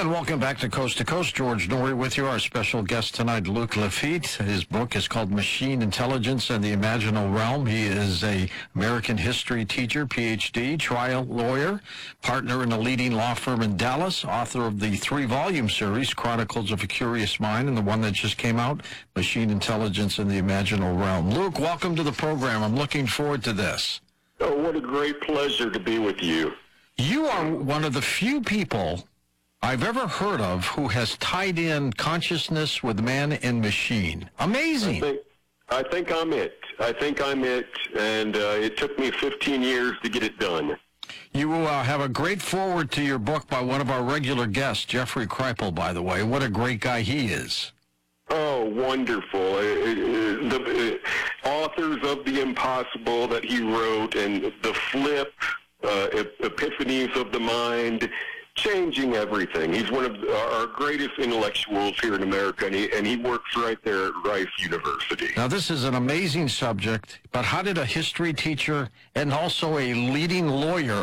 And welcome back to Coast. George Noory with you. Our special guest tonight, Luc Lafitte. His book is called Machine Intelligence and the Imaginal Realm. He is a American history teacher, PhD, trial lawyer, partner in a leading law firm in Dallas, author of the 3-volume series, Chronicles of a Curious Mind, and the one that just came out, Machine Intelligence and the Imaginal Realm. Luc, welcome to the program. I'm looking forward to this. Oh, what a great pleasure to be with you. You are one of the few people I've ever heard of who has tied in consciousness with man and machine. Amazing. I think I'm it. And it took me 15 years to get it done. You have a great foreword to your book by one of our regular guests, Jeffrey Kripal, by the way. What a great guy he is. Oh, wonderful. The authors of The Impossible that he wrote, and The Flip, Epiphanies of the Mind, changing everything. He's one of our greatest intellectuals here in America, and he works right there at Rice University. Now, this is an amazing subject, but how did a history teacher and also a leading lawyer